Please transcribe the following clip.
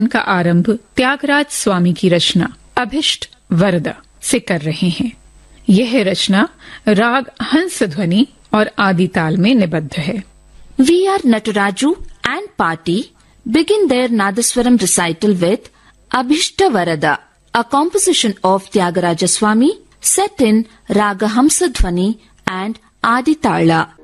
का आरंभ त्यागराज स्वामी की रचना अभिष्ट वरदा से कर रहे हैं। यह रचना राग हंस ध्वनि और आदि ताल में निबद्ध है। V.R. Nataraju and party begin their Nadaswaram recital with Abhishta Varada, a composition of Tyagaraja Swami set in Raga Hamsadhwani and Adi Tala.